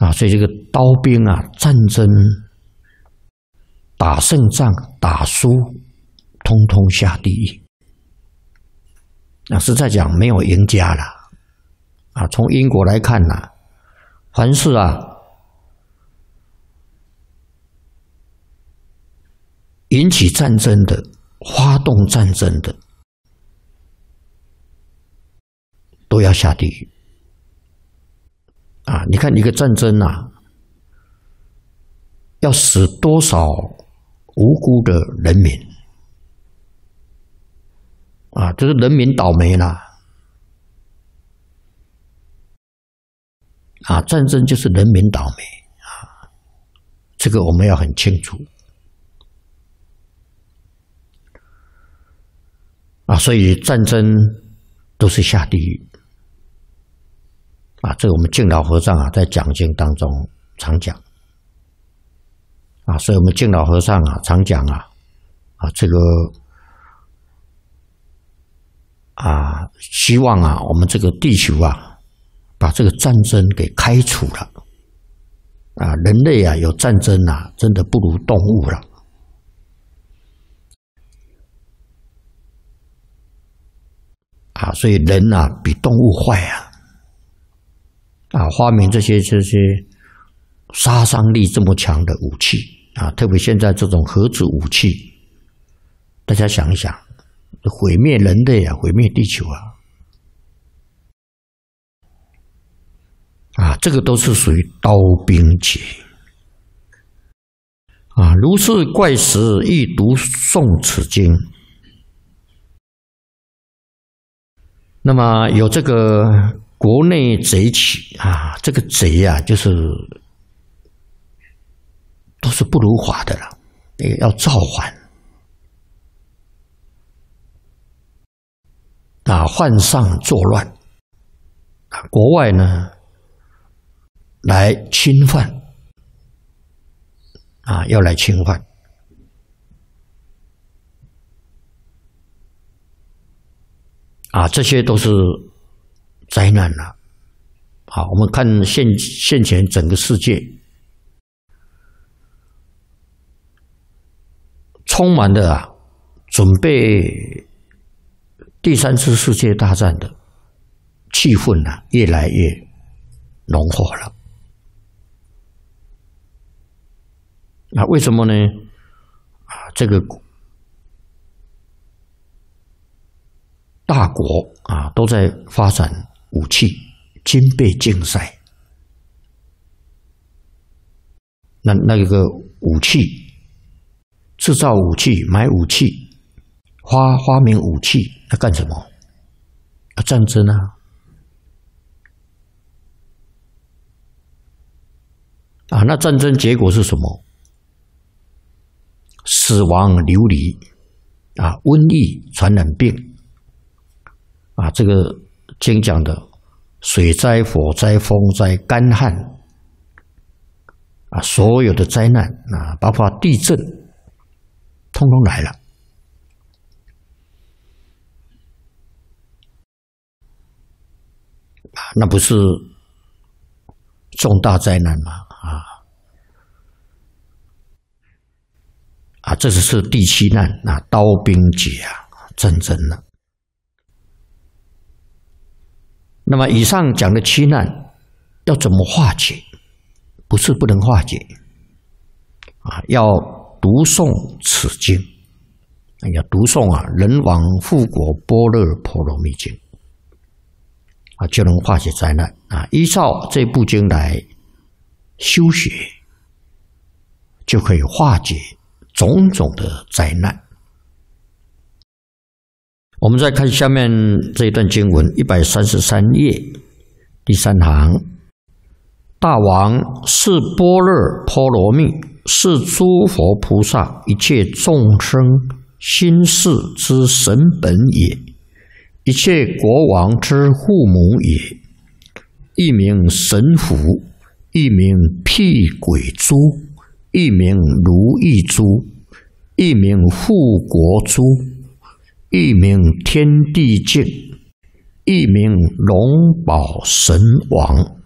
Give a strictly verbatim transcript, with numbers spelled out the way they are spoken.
啊，所以这个刀兵啊，战争打胜仗、打输，通通下地狱。那实在讲，没有赢家了。啊，从因果来看呐、啊，凡是啊引起战争的、发动战争的，都要下地狱。啊，你看一个战争啊，要死多少无辜的人民啊，这个人民倒霉了。啊，战争就是人民倒霉啊，这个我们要很清楚啊，所以战争都是下地狱啊，这个我们敬老和尚啊在讲经当中常讲啊，所以我们敬老和尚啊常讲啊啊这个啊希望啊我们这个地球啊。把这个战争给开除了啊！人类啊有战争啊，真的不如动物了啊！所以人啊比动物坏啊！啊，发明这些这些杀伤力这么强的武器啊，特别现在这种核子武器，大家想一想，毁灭人类啊，毁灭地球啊！啊，这个都是属于刀兵劫啊！如是怪时，亦读诵此经。那么有这个国内贼起啊，这个贼啊，就是都是不如法的了，也要造反啊，犯上作乱啊，国外呢？来侵犯啊，要来侵犯啊，这些都是灾难了。好，我们看现现前整个世界充满了啊，准备第三次世界大战的气氛啊，越来越浓厚了。那为什么呢？啊，这个大国啊都在发展武器，军备竞赛。那那个武器，制造武器、买武器、发发明武器，要干什么？要战争啊！啊，那战争结果是什么？死亡流离啊，瘟疫、传染病啊，这个经讲的水灾、火灾、风灾、干旱啊，所有的灾难啊，包括地震，通通来了啊，那不是重大灾难吗？啊！啊，这只是第七难啊，刀兵劫啊，战争了。那么以上讲的七难要怎么化解？不是不能化解啊，要读诵此经，要读诵啊《人王护国般若波罗蜜经》啊，就能化解灾难啊。依照这部经来修学，就可以化解种种的灾难。我们再看下面这一段经文，一百三十三页第三行：大王是般若波罗蜜，是诸佛菩萨一切众生心事之神本也，一切国王之父母也，一名神符，一名辟鬼珠，一名如意珠，一名护国珠，一名天地镜，一名龙宝神王。